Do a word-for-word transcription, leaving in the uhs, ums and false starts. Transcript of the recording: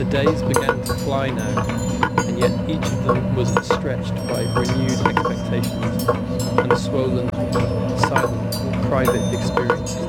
days began to fly now, and yet each of them was stretched by renewed expectations and swollen, silent, private experiences.